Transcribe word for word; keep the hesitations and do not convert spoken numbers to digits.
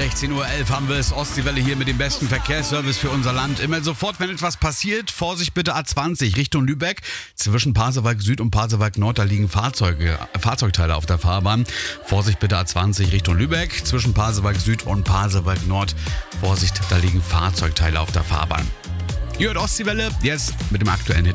sechzehn Uhr elf haben wir es. Ostseewelle hier mit dem besten Verkehrsservice für unser Land. Immer sofort, wenn etwas passiert, Vorsicht bitte A zwanzig Richtung Lübeck. Zwischen Pasewalk Süd und Pasewalk Nord, da liegen Fahrzeuge, Fahrzeugteile auf der Fahrbahn. Vorsicht bitte A zwanzig Richtung Lübeck. Zwischen Pasewalk Süd und Pasewalk Nord, Vorsicht, da liegen Fahrzeugteile auf der Fahrbahn. Ihr hört Ostseewelle, jetzt mit dem aktuellen Hit.